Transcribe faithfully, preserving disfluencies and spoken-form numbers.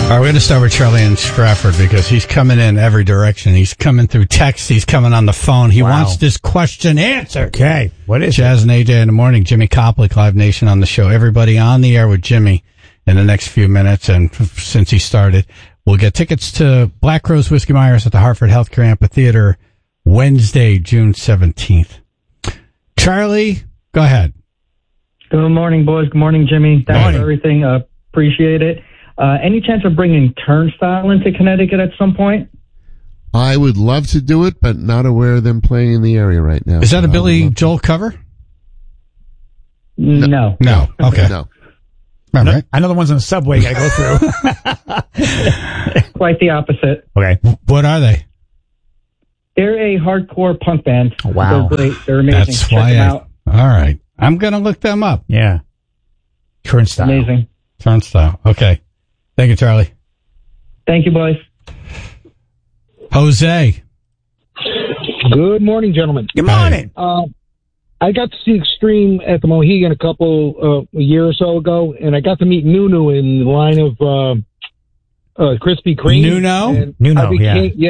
All right, we're going to start with Charlie in Stratford because he's coming in every direction. He's coming through text. He's coming on the phone. He Wow. wants this question answered. Okay, what is Jazz and A J in the morning. Jimmy Koplick, Live Nation on the show. Everybody on the air with Jimmy in the next few minutes. And since he started, we'll get tickets to Black Rose Whiskey Myers at the Hartford Healthcare Amphitheater Wednesday, June seventeenth. Charlie, go ahead. Good morning, boys. Good morning, Jimmy. Thanks Morning. for everything. Uh, appreciate it. Uh, any chance of bringing Turnstile into Connecticut at some point? I would love to do it, but not aware of them playing in the area right now. Is that a So I Billy would love Joel cover? No. No. Okay. to- No. All right. I know the ones on the subway you got to go through. Quite the opposite. Okay. What are they? They're a hardcore punk band. Wow. They're great. They're amazing. That's Check why them I, out. all right. I'm going to look them up. Yeah. Turnstile. Amazing. Turnstile. Okay. Thank you, Charlie. Thank you, boys. Jose. Good morning, gentlemen. Good morning. Uh, I got to see Extreme at the Mohegan a couple uh, a year or so ago, and I got to meet Nunu in the line of uh, uh, Krispy Kreme. Nuno? And Nuno, I became, yeah.